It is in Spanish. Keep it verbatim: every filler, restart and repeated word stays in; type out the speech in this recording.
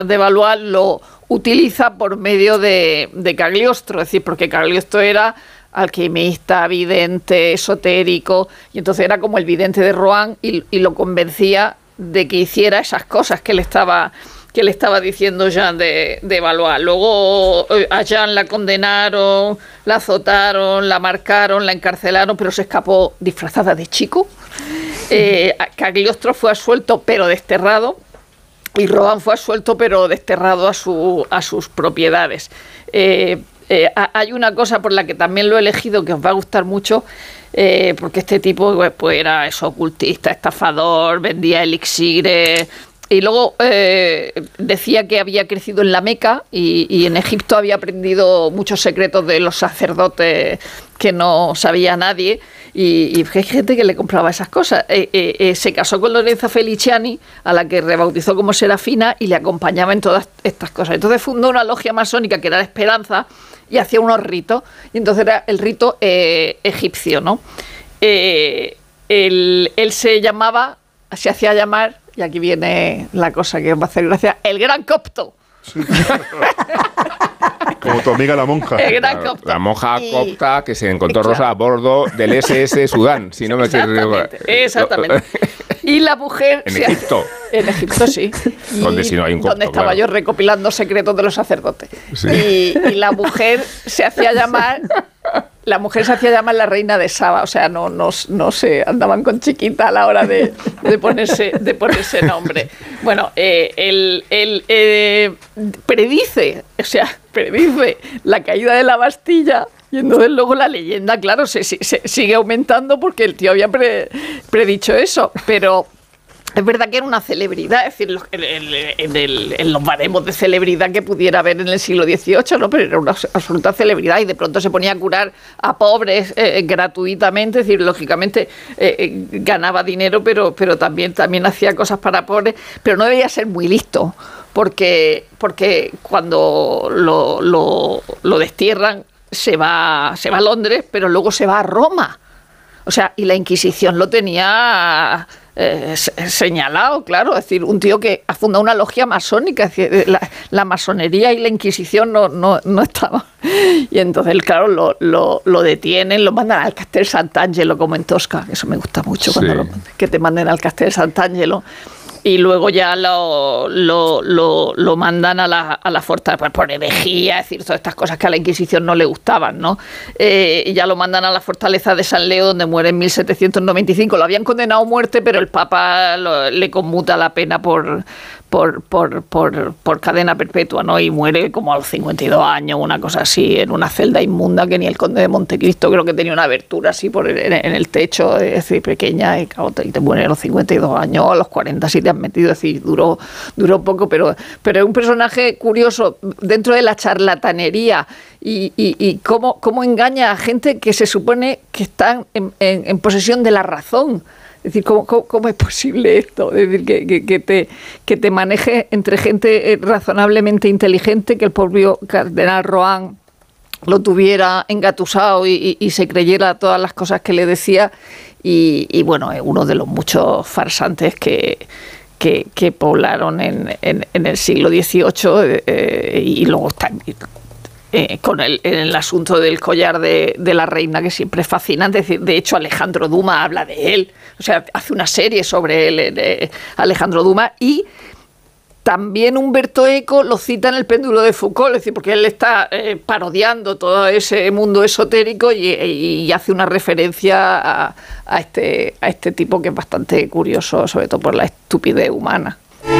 de Valois lo utiliza por medio de, de Cagliostro, es decir, porque Cagliostro era alquimista, vidente, esotérico, y entonces era como el vidente de Rohan y, y lo convencía de que hiciera esas cosas que le estaba, que le estaba diciendo Jean de, de Valois. Luego a Jean la condenaron, la azotaron, la marcaron, la encarcelaron, pero se escapó disfrazada de chico. Eh, Cagliostro fue absuelto pero desterrado, y Rohan fue absuelto pero desterrado a, su, a sus propiedades. Eh, eh, hay una cosa por la que también lo he elegido que os va a gustar mucho, eh, porque este tipo pues, pues era eso, ocultista, estafador, vendía elixires, y luego eh, decía que había crecido en la Meca y, y en Egipto había aprendido muchos secretos de los sacerdotes que no sabía nadie, y, y hay gente que le compraba esas cosas. Eh, eh, eh, se casó con Lorenza Feliciani, a la que rebautizó como Serafina, y le acompañaba en todas estas cosas. Entonces fundó una logia masónica que era la Esperanza y hacía unos ritos, y entonces era el rito eh, egipcio, ¿no? Eh, él, él se llamaba, se hacía llamar, y aquí viene la cosa que os va a hacer gracia, el Gran Copto. Sí. Como tu amiga la monja. El Gran Claro, Copto. la monja Y- copta que se encontró Claro. Rosa a bordo del ese ese Sudán, si no me equivoco. Exactamente, exactamente. Y la mujer... En se- Egipto. En Egipto, sí. Donde si no hay un copto, Donde estaba claro. yo recopilando secretos de los sacerdotes. Sí. Y, y la mujer se hacía llamar... La mujer se hacía llamar la reina de Saba, o sea, no, no, no se andaban con chiquita a la hora de, de, ponerse, de ponerse nombre. Bueno, eh, él, él eh, predice, o sea, predice la caída de la Bastilla, y entonces luego la leyenda, claro, se, se, se sigue aumentando porque el tío había pre, predicho eso, pero... Es verdad que era una celebridad, es decir, en, en, en, el, en los baremos de celebridad que pudiera haber en el siglo dieciocho, ¿no? Pero era una absoluta celebridad, y de pronto se ponía a curar a pobres eh, gratuitamente, es decir, lógicamente eh, eh, ganaba dinero, pero, pero también, también hacía cosas para pobres, pero no debía ser muy listo, porque, porque cuando lo, lo, lo destierran se va, se va a Londres, pero luego se va a Roma. O sea, y la Inquisición lo tenía eh, señalado, claro. Es decir, un tío que ha fundado una logia masónica. Es decir, la, la masonería y la Inquisición no, no, no estaban. Y entonces, claro, lo, lo, lo detienen, lo mandan al Castel Sant'Angelo, como en Tosca. Eso me gusta mucho, cuando Sí. lo, que te manden al Castel Sant'Angelo. Y luego ya lo, lo, lo, lo mandan a la, a la fortaleza por, por herejía, es decir, todas estas cosas que a la Inquisición no le gustaban, ¿no? Eh, y ya lo mandan a la fortaleza de San Leo, donde muere en mil setecientos noventa y cinco. Lo habían condenado a muerte, pero el Papa lo, le conmuta la pena por, por, por, por, por cadena perpetua, ¿no? Y muere como a los cincuenta y dos años, una cosa así, en una celda inmunda que ni el conde de Montecristo, creo que tenía una abertura así por el, en, en el techo, es decir, pequeña, y, claro, te, te muere a los cincuenta y dos años, a los cuarenta si te has metido, es decir, duró, duró poco, pero, pero es un personaje curioso dentro de la charlatanería y, y, y cómo, cómo engaña a gente que se supone que están en, en, en posesión de la razón. Es decir, ¿cómo, cómo, cómo es posible esto? Es decir, que, que, que, te, que te maneje entre gente razonablemente inteligente, que el propio cardenal Rohan lo tuviera engatusado y, y, y se creyera todas las cosas que le decía. Y, y bueno, es uno de los muchos farsantes que... Que, que poblaron en, en, en el siglo dieciocho eh, y luego están eh, con el, el asunto del collar de, de la reina, que siempre es fascinante. Es decir, de hecho, Alejandro Dumas habla de él, o sea, hace una serie sobre él, eh, Alejandro Dumas, y también Humberto Eco lo cita en El péndulo de Foucault, es decir, porque él está eh, parodiando todo ese mundo esotérico y, y, y hace una referencia a, a, este, a este tipo que es bastante curioso, sobre todo por la estupidez humana.